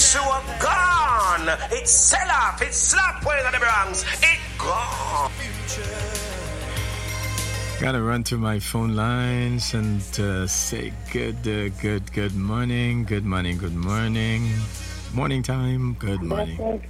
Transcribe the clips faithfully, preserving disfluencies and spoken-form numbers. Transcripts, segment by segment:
sure gone. It's sell off, it's slap way in the Bronx. It gone. Gotta run to my phone lines and uh, say good, uh, good, good morning, good morning, good morning. Morning time, good morning. Blessed,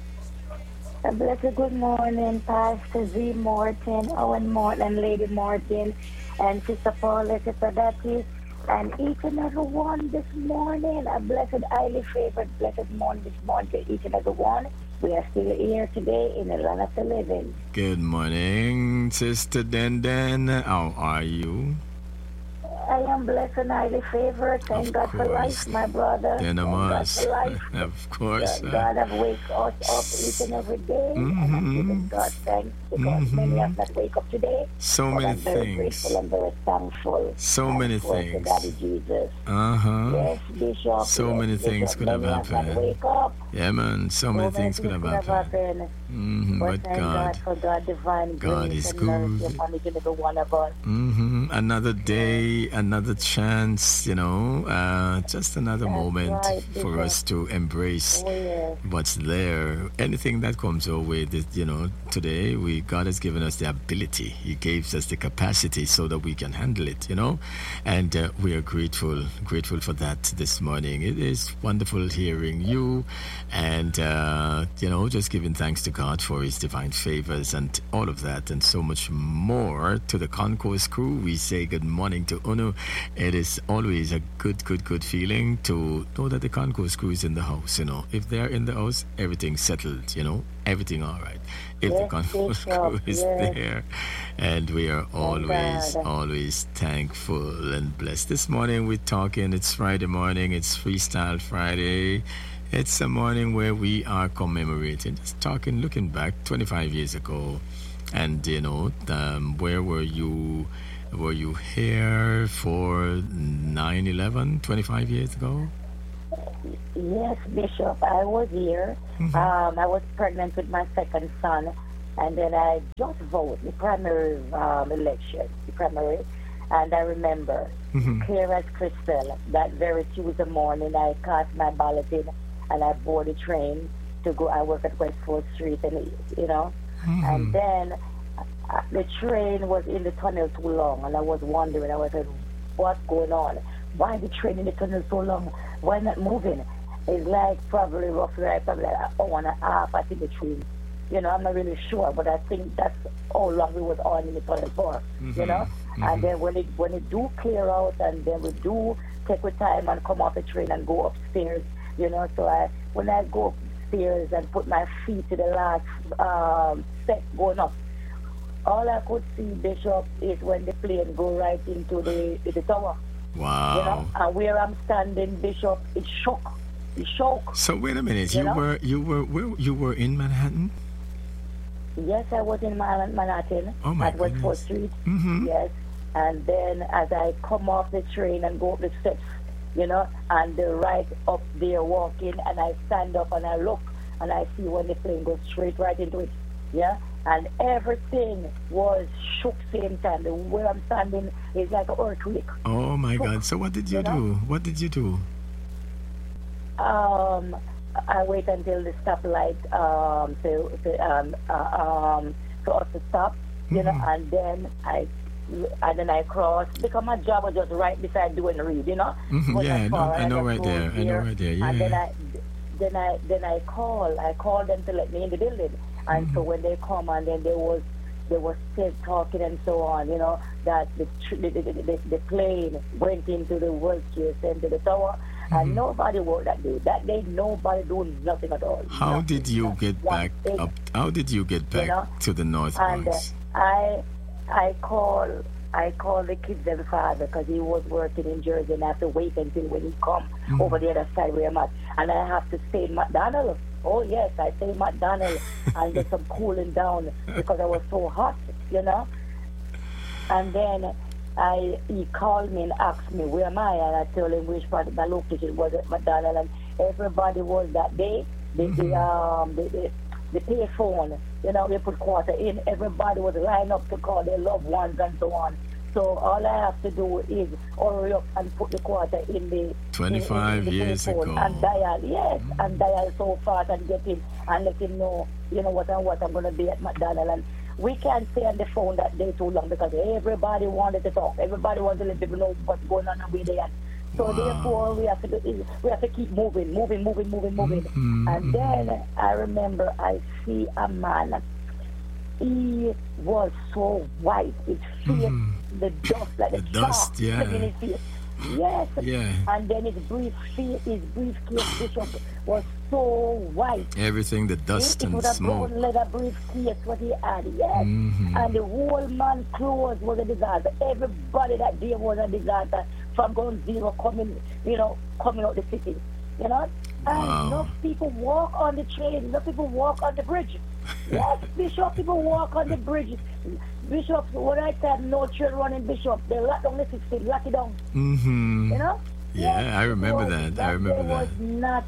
a blessed good morning, Pastor Z. Morton, Owen Morton, Lady Morton, and Sister Paula, Sister Betty, and each and every one this morning. A blessed, highly favored, blessed morning this morning to each and every one. We are still here today in the land of the living. Good morning, Sister Den Den. How are you? I am blessed and highly favored. Thank Of God for course. life, my brother. Then Thank God must. for life. Of course. God, God have wake us up each and every day, and I'm giving God thanks because Mhm. many have not wake up today. So but many I'm very things. grateful and very thankful. So many Thankful to things. Daddy Jesus. Uh-huh. Yes, Bishop. So yes, many Bishop. things could have Many have not happened. wake up. Yeah, man. So many things could have happened. happened. Mhm, But But thank God God. for God divine God grace is and mercy good. upon each and every one of us. hmm Another day, another chance, you know, uh, just another That's moment right, for Bishop. us to embrace Oh, yes. what's there. Anything that comes our way, that, you know, today we God has given us the ability. He gave us the capacity so that we can handle it, you know, and uh, we are grateful, grateful for that this morning. It is wonderful hearing you, and uh, you know, just giving thanks to God for His divine favors and all of that, and so much more. To the Concourse crew, we say good morning to Uno. It is always a good, good, good feeling to know that the Concourse crew is in the house. You know, if they're in the house, everything's settled. You know, everything all right. If the Yes, Concourse Bishop, crew is yes. there, and we are always, God. always thankful and blessed. This morning we're talking. It's Friday morning. It's Freestyle Friday. It's a morning where we are commemorating, just talking, looking back twenty-five years ago, and you know, um, where were you? Were you here for nine eleven twenty-five years ago? Yes, Bishop, I was here. Mhm. Um, I was pregnant with my second son, and then I just voted the primary um, election, the primary, and I remember, Mhm. clear as crystal, that very Tuesday morning I cast my ballot in, and I boarded the train to go. I work at West fourth Street, and you know, Mhm. and then uh, the train was in the tunnel too long, and I was wondering. I was like, what's going on? Why the train in the tunnel so long? Why not moving? It's like probably roughly like probably like an hour and a half. I think the train. You know, I'm not really sure, but I think that's how long we was on in the tunnel for. You know, Mhm. and then when it when it do clear out, and then we do take our time and come off the train and go upstairs. You know, so I when I go upstairs and put my feet to the last um, step going up, all I could see, Bishop, is when the plane go right into the the tower. Wow. You know, and where I'm standing, Bishop, it shook. It shook. So wait a minute. You You know? were you were where you were in Manhattan? Yes, I was in Man- Manhattan Oh, my at West goodness. fourth Street. Mhm. Yes, and then as I come off the train and go up the steps, you know, and the right up there walking, and I stand up and I look and I see when the plane goes straight right into it. Yeah, and everything was shook same time. The where I'm standing is like an earthquake. Oh my Shook. God. So what did you, You know? do? What did you do? Um, I wait until the stoplight um, to, to, um, uh, um, for us to stop, you know, Mhm. and then I and then I cross because my job was just right beside doing read, you know. Mhm, But yeah, not I know- far, I and know just right go there, I know right there, And then yeah. I then I then I call I called them to let me in the building, and so when they come and then there was they were still talking and so on, you know, that the tr- the, the, the, the plane went into the World Trade Center, the tower, and nobody worked that day. That day, nobody doing nothing at all. How Nothing, did you not get one back thing. up? How did you get back know, to the North And uh, Bronx? I I call I called the kid's and father because he was working in Jersey, and I have to wait until when he come Mhm. over the other side where I'm at, and I have to stay in McDonald's. Oh yes, I stay in McDonald's and get some cooling down because I was so hot, you know. And then I he called me and asked me where am I, and I told him which part of my location was at McDonald's, and everybody was that day. The, the um the, the the pay phone, you know, they put quarter in. Everybody was lined up to call their loved ones and so on. So all I have to do is hurry up and put the quarter in the twenty-five in, in the years telephone ago. and dial, yes, mm. and dial so fast and get him and let him know, you know what and what I'm going to be at McDonald's. And we can't stay on the phone that day too long because everybody wanted to talk. Everybody wanted to let people know what's going on and where they are. So wow. therefore, we have to do, we have to keep moving, moving, moving, moving, moving. Mm-hmm. And then I remember I see a man. He was so white. It felt mm-hmm. the dust like the, the dust, yeah. in his face. Yes. Yeah. And then his brief, his briefcase, Bishop, was so white. Everything, the dust it, and it was smoke. It was a brown leather briefcase, what he had, yes. Mm-hmm. And the whole man's clothes was a disaster. Everybody that day was a disaster. From Ground Zero coming, you know, coming out the city, you know. And wow. enough people walk on the train, enough people walk on the bridge. Yes, Bishop, people walk on the bridge. Bishop, when I said no train running, Bishop, they lock down the system, lock it down. Mm-hmm. You know? Yeah, yes, I remember was, that. that. I remember that. Was not,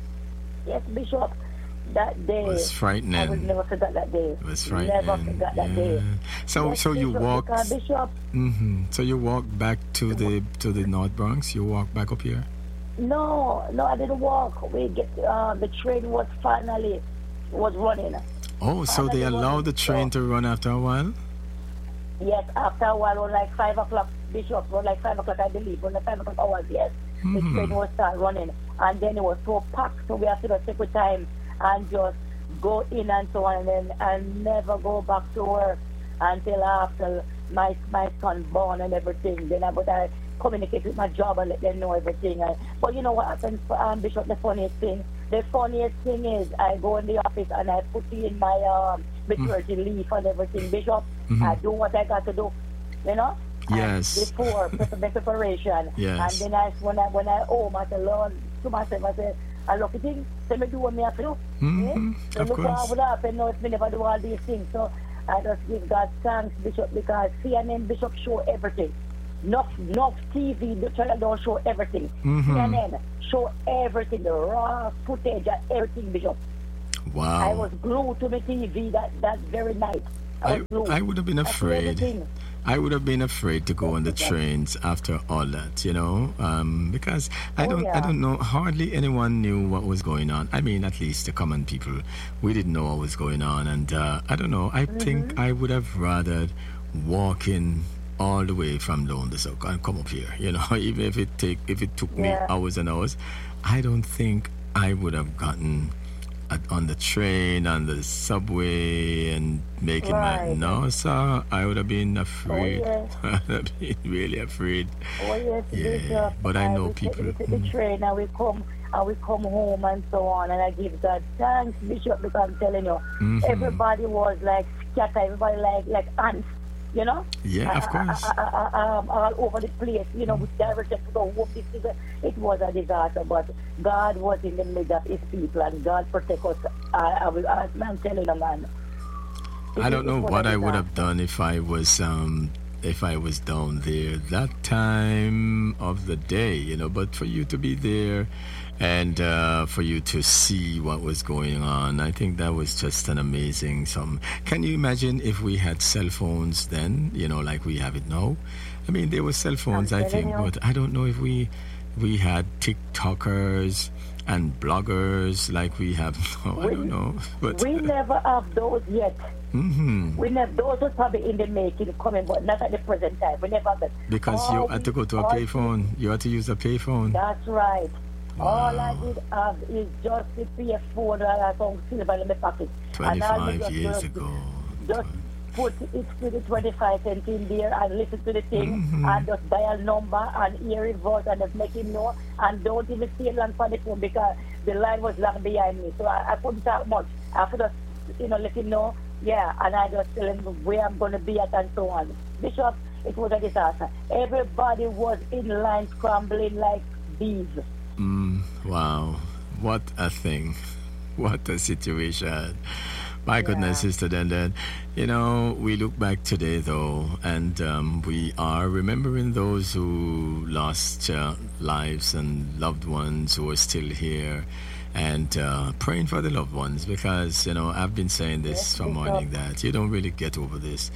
yes, Bishop, that day. It was frightening. I will never forget that day. It was frightening. Never forget that yeah. day. So, yes, so Bishop, you walked. Bishop. Mm-hmm. So you walked back to the to the North Bronx. You walked back up here. No, no, I didn't walk. We get uh, the train was finally was running. Oh, so they allowed the train to run after a while? Yes, after a while, on like five o'clock, Bishop, on like five o'clock, I believe, on the five o'clock hours, yes, mm-hmm. the train was start running, and then it was so packed, so we have to just take our time and just go in and so on, and then and never go back to work until after my my son born and everything. Then I but I communicate with my job and let them know everything. I, but you know what happens, um, Bishop? The funniest thing. The funniest thing is I go in the office and I put in my um, maternity mm-hmm. leave and everything, Bishop. Mm-hmm. I do what I got to do, you know? Yes. And before the preparation. Yes. And then I, when I when I home, I say, Lord, to myself, I say, I look at things, tell me do what me have to do. Mm-hmm. Yeah? So of look course. what would happen now if me never do all these things. So I just give God thanks, Bishop, because C N N, Bishop, show everything. Enough, enough T V, the channel don't show everything. Mm-hmm. C N N show everything, the raw footage and everything, Bishop. Wow. I was glued to my T V that, that very night. I, I, I would have been afraid. I would have been afraid to go on the trains after all that, you know, um, because I oh, don't, yeah. I don't know. Hardly anyone knew what was going on. I mean, at least the common people, we didn't know what was going on, and uh, I don't know. I mm-hmm. think I would have rather walk in all the way from London and come up here, you know, even if it take if it took yeah. me hours and hours. I don't think I would have gotten at, on the train, on the subway, and making right. my no, sir. I would have been afraid. Oh, yes. I would have been really afraid. Oh yes, yeah. Bishop. But I know we people. Take, we take the train and we come and we come home and so on, and I give God thanks, Bishop, because I'm telling you, mm-hmm. everybody was like scattered, everybody like like ants. You know? Yeah, of course. Uh, uh, uh, uh, um, all over the place, you know, with direction to go home. This is a, it was a disaster, but God was in the middle of His people, and God protect us. I, I, I, I'm telling you, man. I don't know what I would have done if I was um, if I was down there that time of the day, you know. But for you to be there and uh, for you to see what was going on, I think that was just an amazing something. Can you imagine if we had cell phones then, you know, like we have it now? I mean, there were cell phones, I think, you. But I don't know if we we had TikTokers and bloggers like we have now. We, I don't know. But we never have those yet. Mm-hmm. We never, those are probably in the making coming, but not at the present time. We never have that. Because all you had to go to a payphone. You had to use a payphone. That's right. Wow. All I did have is just the pay phone and I some silver in my pocket. twenty-five years just, ago. Just put it to the twenty-five cent in there and listen to the thing mm-hmm. and just dial number and hear his voice and just make him know and don't even stay long for the phone because the line was long behind me. So I, I couldn't talk much. I could just, you know, let him know, yeah, and I just tell him where I'm going to be at and so on. Bishop, it was a disaster. Everybody was in line scrambling like bees. Mm, wow. What a thing. What a situation. My yeah. goodness, Sister Denden. You know, we look back today, though, and um, we are remembering those who lost uh, lives and loved ones who are still here, and uh, praying for the loved ones because, you know, I've been saying this yes, from morning that you don't really get over this.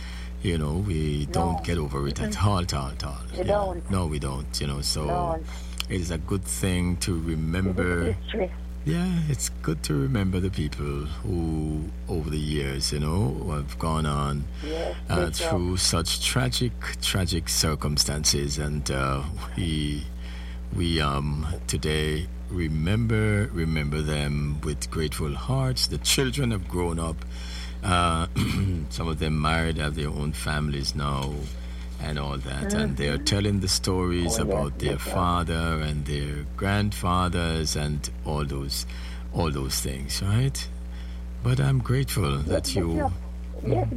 You know, we don't No. get over it at all, at all, at all. We Yeah. don't. No, we don't. You know, so Don't. it is a good thing to remember. History. Yeah, it's good to remember the people who, over the years, you know, who have gone on Yes, uh, Bishop. through such tragic, tragic circumstances, and uh, we, we um today remember, remember them with grateful hearts. The children have grown up. Uh, some of them married, have their own families now, and all that, and they are telling the stories Oh, about yes, their yes, yes. father and their grandfathers and all those, all those things, right? But I'm grateful that you. Bishop, yes,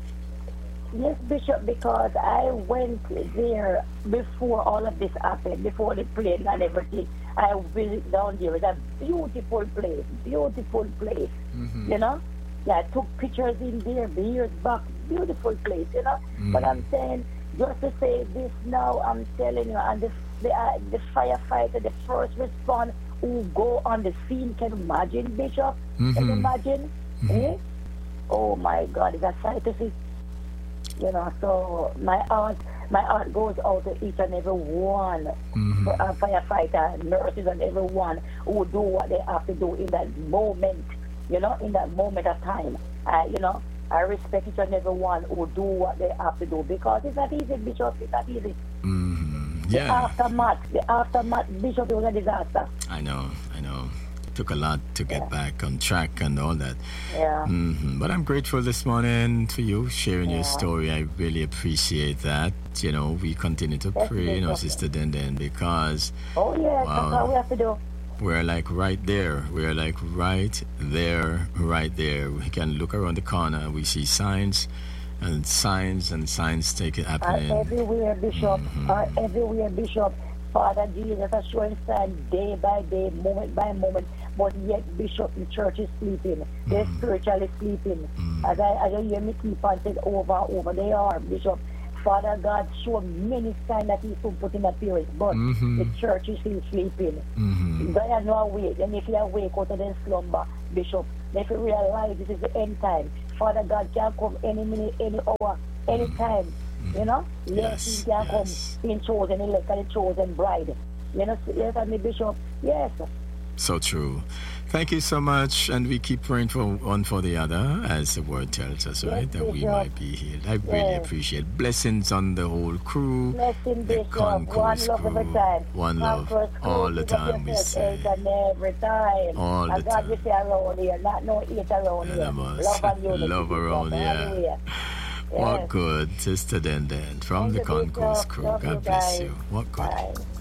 yes, Bishop, because I went there before all of this happened, before the plane and everything. I visited down there. It's a beautiful place, beautiful place, you know? Yeah, I took pictures in there years back, beautiful place, you know? But I'm saying, just to say this now, I'm telling you, and the, the, uh, the firefighter, the first response who go on the scene, can you imagine, Bishop? Can you imagine? Eh? Oh my God, it's a sight to see. You know, so my heart, my heart goes out to each and every one, Mhm. uh, firefighter, nurses, and everyone who do what they have to do in that moment. You know, in that moment of time. Uh, you know, I respect each and every one who do what they have to do, because it's not easy, Bishop. It's not easy. Mhm. The Yeah, aftermath, the aftermath, Bishop, it was a disaster. I know, I know. It took a lot to get Yeah. back on track and all that. Yeah. hmm But I'm grateful this morning for you sharing your Yeah. story. I really appreciate that. You know, we continue to Yes, pray, you know, yes, Sister Denden, because Oh, yes, Wow. that's what we have to do. we're like right there. We're like right there, right there. We can look around the corner. We see signs and signs and signs take it Are happening. everywhere, Bishop. Are everywhere, Bishop. Father Jesus is showing signs day by day, moment by moment. But yet, Bishop, the church is sleeping. They're spiritually sleeping. As I, as I hear me keep on saying over and over, they are, Bishop. Father God showed many signs that He's soon put in appearance, but Mhm. the church is still sleeping. Mhm. God has no awake. And if you awake out of the slumber, Bishop, if you realize this is the end time, Father God can come any minute, any hour, any time. You know? Yes, Yes, He can yes. come in chosen elect and chosen bride. You know, yes, and the Bishop, yes. So true. Thank you so much, and we keep praying for one for the other, as the word tells us, right? That we Bishop. might be healed. I really Yes. appreciate blessings on the whole crew. Blessing, the Bishop. One Concourse love every crew. time. One love Concourse crew, all the give up time, we yourself say. each and every time. All and the God, time. you say around here, not no eat around here. Animals. Love and unity. Love Bishop. around here. Hallelujah. What Yes. good, Sister Denden from Thank the you, Concourse Bishop. crew. Love you God bless guys. you. What good. Bye.